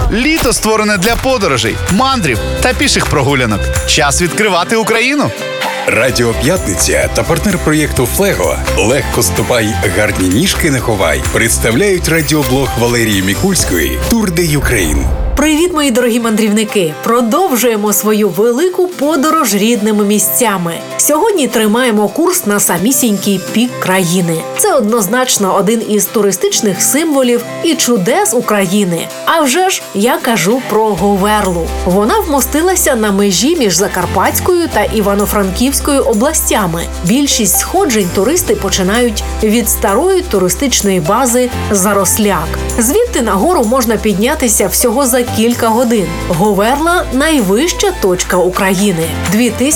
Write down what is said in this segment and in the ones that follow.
Літо створене для подорожей, мандрів та піших прогулянок. Час відкривати Україну. Радіо П'ятниця та партнер проєкту «Флего» «Легко ступай, гарні ніжки не ховай» представляють радіоблог Валерії Мікульської «Тур де Юкрейн». Привіт, мої дорогі мандрівники! Продовжуємо свою велику подорож рідними місцями. Сьогодні тримаємо курс на самісінький пік країни. Це однозначно один із туристичних символів і чудес України. А вже ж я кажу про Говерлу. Вона вмостилася на межі між Закарпатською та Івано-Франківською областями. Більшість сходжень туристи починають від старої туристичної бази Заросляк. Звідти нагору можна піднятися всього за кілька годин. Говерла – найвища точка України –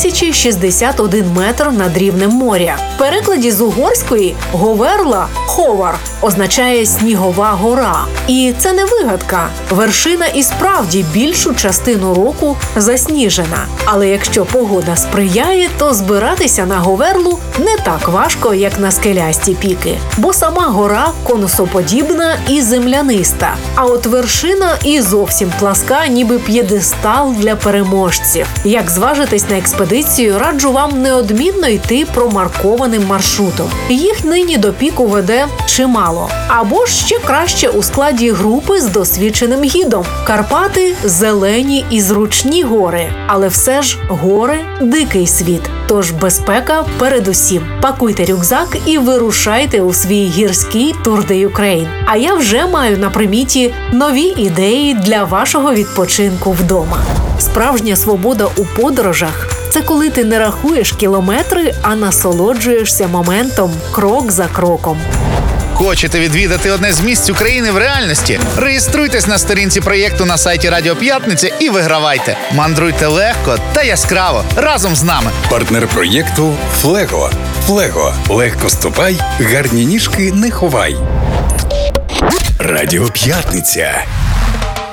2061 метр над рівнем моря. В перекладі з угорської Говерла – «ховар» означає «снігова гора». І це не вигадка. Вершина і справді більшу частину року засніжена. Але якщо погода сприяє, то збиратися на Говерлу не так важко, як на скелясті піки. Бо сама гора конусоподібна і земляниста. А от вершина і зовсім пласка, ніби п'єдестал для переможців. Як зважитись на експедицію, раджу вам неодмінно йти промаркованим маршрутом. Їх нині до піку веде чимало. Або ж ще краще у складі групи з досвідченим гідом. Карпати – зелені і зручні гори. Але все ж гори – дикий світ. Тож безпека передусім. Пакуйте рюкзак і вирушайте у свій гірський Тур де Юкрейн. А я вже маю на приміті нові ідеї для вашого відпочинку вдома. Справжня свобода у подорожах – це коли ти не рахуєш кілометри, а насолоджуєшся моментом крок за кроком. Хочете відвідати одне з місць України в реальності? Реєструйтесь на сторінці проєкту на сайті Радіо П'ятниця і вигравайте. Мандруйте легко та яскраво разом з нами. Партнер проєкту «Флего». «Флего» – легко ступай, гарні ніжки не ховай. Радіо П'ятниця.